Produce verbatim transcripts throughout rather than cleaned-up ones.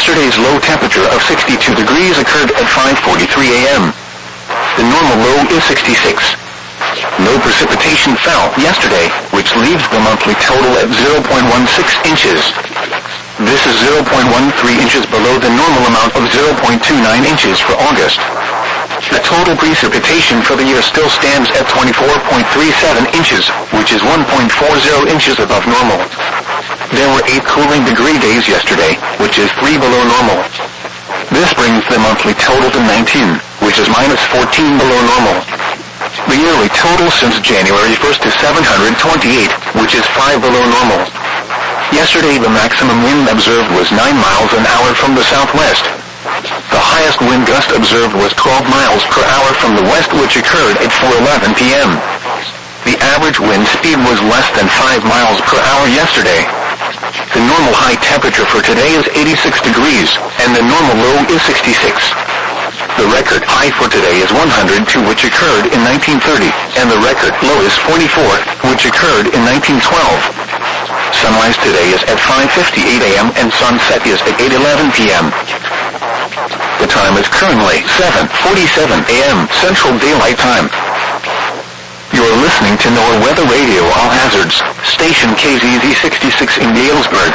Yesterday's low temperature of sixty-two degrees occurred at five forty-three a m The normal low is sixty-six. No precipitation fell yesterday, which leaves the monthly total at zero point one six inches. This is zero point one three inches below the normal amount of zero point two nine inches for August. The total precipitation for the year still stands at twenty-four point three seven inches, which is one point four zero inches above normal. There were eight cooling degree days yesterday, which is three below normal. This brings the monthly total to nineteen, which is minus fourteen below normal. The yearly total since January first is seven hundred twenty-eight, which is five below normal. Yesterday the maximum wind observed was nine miles an hour from the southwest. The highest wind gust observed was twelve miles per hour from the west, which occurred at four eleven p m The average wind speed was less than five miles per hour yesterday. The normal high temperature for today is eighty-six degrees, and the normal low is sixty-six. The record high for today is one hundred two, which occurred in nineteen thirty, and the record low is forty-four, which occurred in nineteen twelve. Sunrise today is at five fifty-eight a m and sunset is at eight eleven p m The time is currently seven forty-seven a m Central Daylight Time. You're listening to NOAA Weather Radio All Hazards, station K Z Z sixty-six in Galesburg.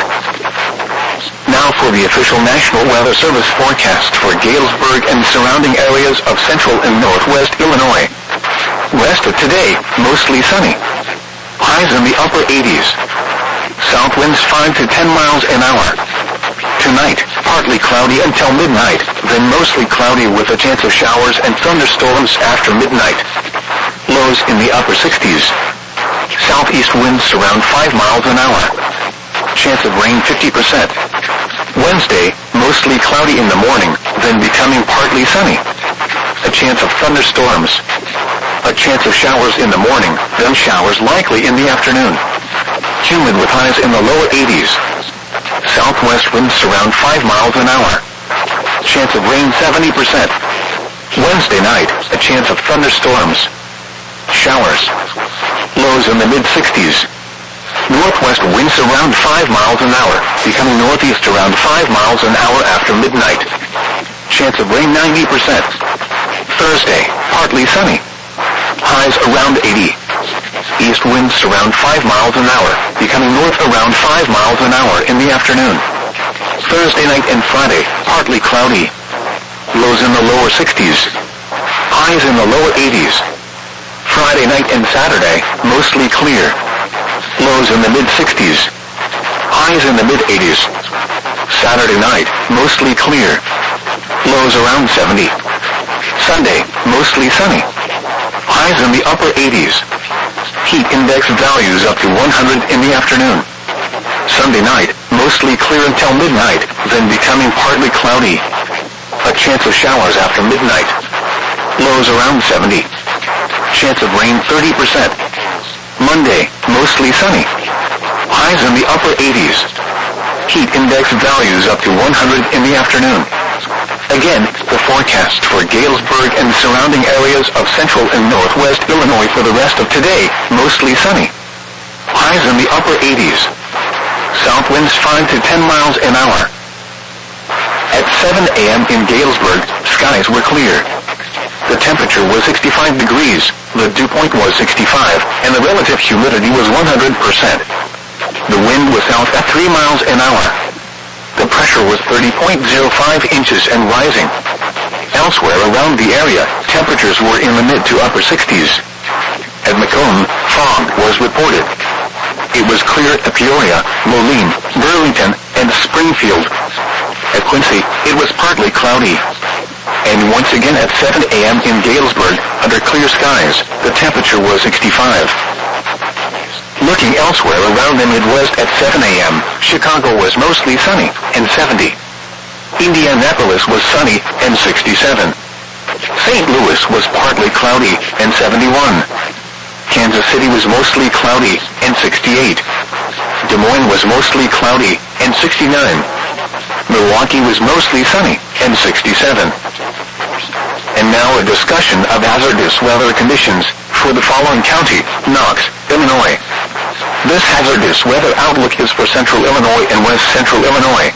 Now for the official National Weather Service forecast for Galesburg and surrounding areas of central and northwest Illinois. Rest of today, mostly sunny. Highs in the upper eighties. South winds five to ten miles an hour. Tonight, partly cloudy until midnight, then mostly cloudy with a chance of showers and thunderstorms after midnight. Lows in the upper sixties. Southeast winds around five miles an hour. Chance of rain fifty percent. Wednesday, mostly cloudy in the morning, then becoming partly sunny. A chance of thunderstorms. A chance of showers in the morning, then showers likely in the afternoon. Humid with highs in the lower eighties. Southwest winds around five miles an hour. Chance of rain seventy percent. Wednesday night, a chance of thunderstorms. Showers. Lows in the mid-sixties. Northwest winds around five miles an hour, becoming northeast around five miles an hour after midnight. Chance of rain ninety percent. Thursday, partly sunny. Highs around eighty. East winds around five miles an hour, becoming north around five miles an hour in the afternoon. Thursday night and Friday, partly cloudy. Lows in the lower sixties. Highs in the lower eighties. Friday night and Saturday, mostly clear. Lows in the mid-sixties. Highs in the mid-eighties. Saturday night, mostly clear. Lows around seventy. Sunday, mostly sunny. Highs in the upper eighties. Heat index values up to one hundred in the afternoon. Sunday night, mostly clear until midnight, then becoming partly cloudy. A chance of showers after midnight. Lows around seventy. Chance of rain thirty percent. Monday, mostly sunny. Highs in the upper eighties. Heat index values up to one hundred in the afternoon. Again, the forecast for Galesburg and surrounding areas of central and northwest Illinois for the rest of today, mostly sunny. Highs in the upper eighties. South winds five to ten miles an hour. At seven a m in Galesburg, skies were clear. The temperature was sixty-five degrees, the dew point was sixty-five, and the relative humidity was one hundred percent. The wind was south at three miles an hour. The pressure was thirty point zero five inches and rising. Elsewhere around the area, temperatures were in the mid to upper sixties. At Macomb, fog was reported. It was clear at Peoria, Moline, Burlington, and Springfield. At Quincy, it was partly cloudy. And once again at seven a m in Galesburg, under clear skies, the temperature was sixty-five. Looking elsewhere around the Midwest at seven a m, Chicago was mostly sunny, and seventy. Indianapolis was sunny, and sixty-seven. Saint Louis was partly cloudy, and seventy-one. Kansas City was mostly cloudy, and sixty-eight. Des Moines was mostly cloudy, and sixty-nine. Milwaukee was mostly sunny, and sixty-seven. And now a discussion of hazardous weather conditions for the following county, Knox, Illinois. This hazardous weather outlook is for central Illinois and west central Illinois.